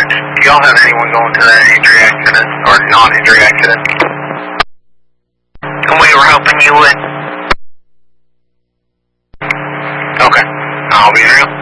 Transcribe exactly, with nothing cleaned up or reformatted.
Alright. Do y'all have anyone going to that injury accident, or non-injury accident? And we were hoping you would. Okay. I'll be there.